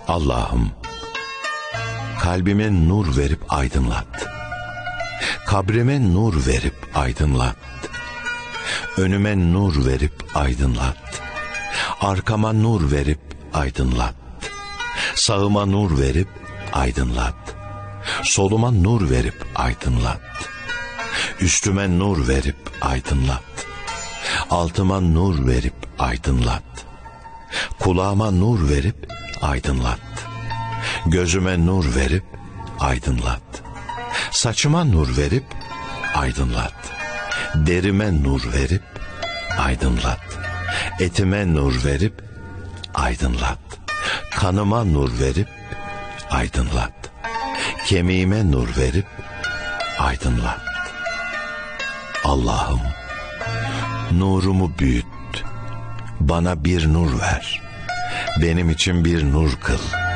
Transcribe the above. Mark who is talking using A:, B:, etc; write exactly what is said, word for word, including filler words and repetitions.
A: Allah'ım, kalbime nur verip aydınlat. Kabrime nur verip aydınlat. Önüme nur verip aydınlat. Arkama nur verip aydınlat. Sağıma nur verip aydınlat. Soluma nur verip aydınlat. Üstüme nur verip aydınlat. Altıma nur verip aydınlat. Kulağıma nur verip aydınlat. Gözüme nur verip aydınlat. Saçıma nur verip aydınlat. Derime nur verip aydınlat. Etime nur verip aydınlat. Kanıma nur verip aydınlat. Kemiğime nur verip aydınlat. Allah'ım, nurumu büyüt. Bana bir nur ver. Benim için bir nur kıl.